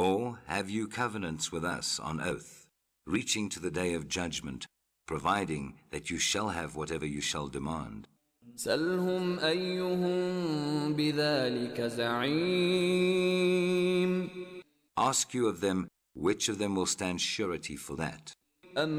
Or have you covenants with us on oath, reaching to the day of judgment, providing that you shall have whatever you shall demand? سلهم أيهم بذلك زعيم. Ask you of them which of them will stand surety for that.